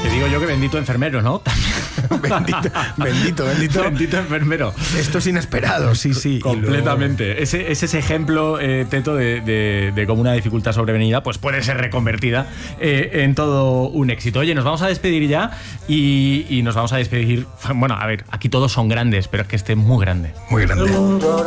Te digo yo que bendito enfermero, ¿no? Bendito. Bendito enfermero. Esto es inesperado, sí. Completamente. Ese es ese ejemplo, Teto, de cómo una dificultad sobrevenida pues puede ser reconvertida en todo un éxito. Oye, nos vamos a despedir ya y nos vamos a despedir. Bueno, a ver, aquí todos son grandes, pero es que este es muy grande. Muy grande.